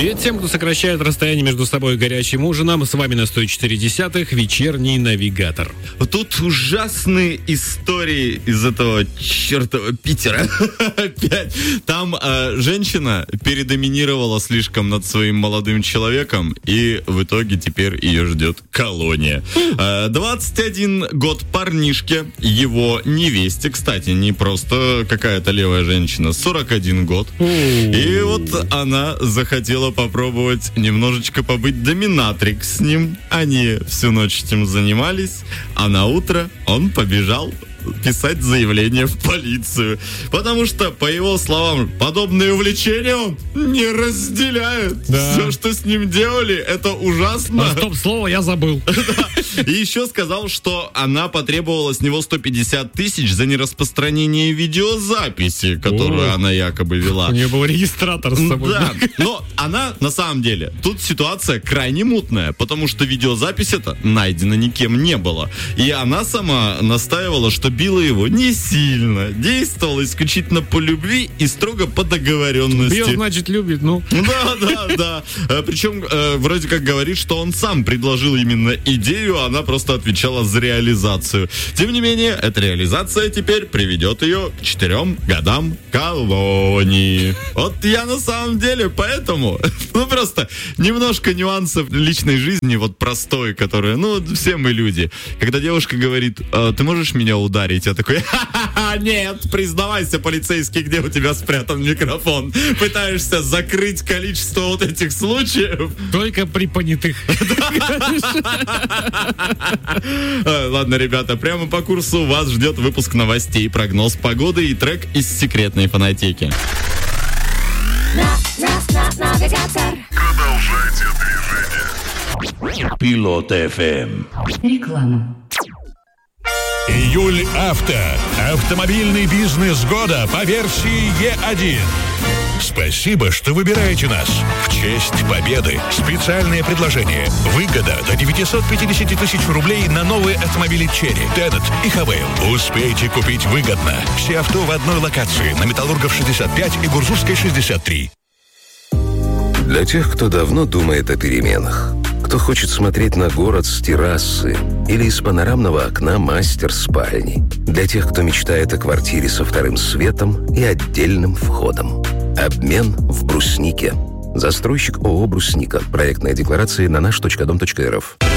Привет тем, кто сокращает расстояние между собой и горячим ужином. С вами на 104.10 вечерний навигатор. Тут ужасные истории из этого чертова Питера. Опять. Там женщина передоминировала слишком над своим молодым человеком, и в итоге теперь ее ждет колония. 21 год парнишке, его невесте, кстати, не просто какая-то левая женщина, 41 год. И вот она захотела попробовать немножечко побыть доминатрикс с ним. Они всю ночь этим занимались, а на утро он побежал писать заявление в полицию. Потому что, по его словам, подобные увлечения он не разделяет. Да. Все, что с ним делали, это ужасно. Стоп, слово я забыл. И еще сказал, что она потребовала с него 150 тысяч за нераспространение видеозаписи, которую она якобы вела. У нее был регистратор с собой. Да, но она, на самом деле, тут ситуация крайне мутная, потому что видеозапись эта найдена никем не было. И она сама настаивала, что била его не сильно, действовала исключительно по любви и строго по договоренности. Бил, значит, любит, ну. Да. Причем вроде как говорит, что он сам предложил именно идею, а она просто отвечала за реализацию. Тем не менее, эта реализация теперь приведет ее к 4 годам колонии. Вот я на самом деле поэтому, просто немножко нюансов личной жизни, вот простой, которые, все мы люди. Когда девушка говорит: ты можешь меня ударить? Я такой: нет, признавайся, полицейский, где у тебя спрятан микрофон? Пытаешься закрыть количество вот этих случаев? Только при понятых. Ладно, ребята, прямо по курсу вас ждет выпуск новостей, прогноз погоды и трек из секретной фонотеки. Продолжайте движение. Пилот FM. Реклама. Июль авто. Автомобильный бизнес года по версии Е1. Спасибо, что выбираете нас. В честь победы специальное предложение. Выгода до 950 тысяч рублей на новые автомобили Черри, Тенет и Хавейл. Успейте купить выгодно. Все авто в одной локации на Металлургов 65 и Гурзуфской 63. Для тех, кто давно думает о переменах, кто хочет смотреть на город с террасы или из панорамного окна мастер-спальни. Для тех, кто мечтает о квартире со вторым светом и отдельным входом. Обмен в Бруснике. Застройщик ООО «Брусника». Проектная декларация на наш.дом.рф.